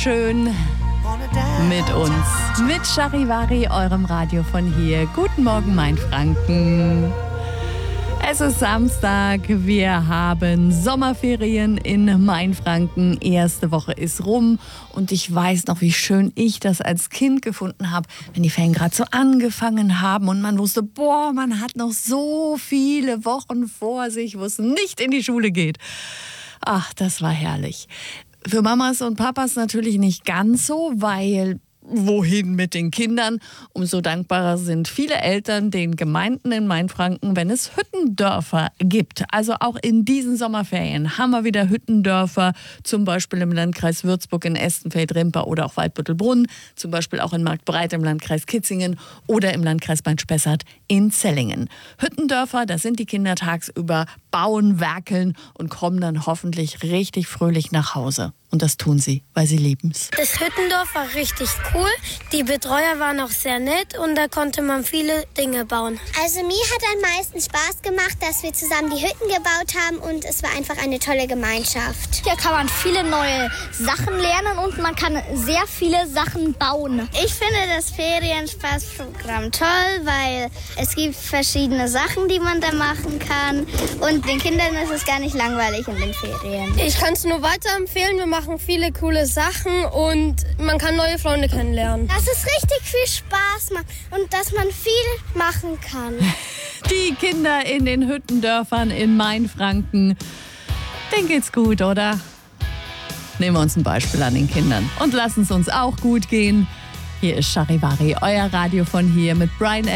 schön mit uns, mit Charivari, eurem Radio von hier. Guten Morgen, Mainfranken. Es ist Samstag, wir haben Sommerferien in Mainfranken. Erste Woche ist rum und ich weiß noch, wie schön ich das als Kind gefunden habe, wenn die Ferien gerade so angefangen haben und man wusste, boah, man hat noch so viele Wochen vor sich, wo es nicht in die Schule geht. Ach, das war herrlich. Für Mamas und Papas natürlich nicht ganz so, weil wohin mit den Kindern? Umso dankbarer sind viele Eltern den Gemeinden in Mainfranken, wenn es Hüttendörfer gibt. Also auch in diesen Sommerferien haben wir wieder Hüttendörfer, zum Beispiel im Landkreis Würzburg in Estenfeld-Rimper oder auch Waldbüttelbrunn, zum Beispiel auch in Marktbreit im Landkreis Kitzingen oder im Landkreis Main-Spessart in Zellingen. Hüttendörfer, da sind die Kinder tagsüber, bauen, werkeln und kommen dann hoffentlich richtig fröhlich nach Hause. Und das tun sie, weil sie lieben's. Das Hüttendorf war richtig cool. Die Betreuer waren auch sehr nett und da konnte man viele Dinge bauen. Also mir hat am meisten Spaß gemacht, dass wir zusammen die Hütten gebaut haben und es war einfach eine tolle Gemeinschaft. Hier kann man viele neue Sachen lernen und man kann sehr viele Sachen bauen. Ich finde das Ferienspaßprogramm toll, weil es gibt verschiedene Sachen, die man da machen kann und den Kindern ist es gar nicht langweilig in den Ferien. Ich kann es nur weiterempfehlen. Wir machen viele coole Sachen und man kann neue Freunde kennenlernen. Dass es richtig viel Spaß macht und dass man viel machen kann. Die Kinder in den Hüttendörfern in Mainfranken, denen geht's gut, oder? Nehmen wir uns ein Beispiel an den Kindern und lassen es uns auch gut gehen. Hier ist Charivari, euer Radio von hier mit Brian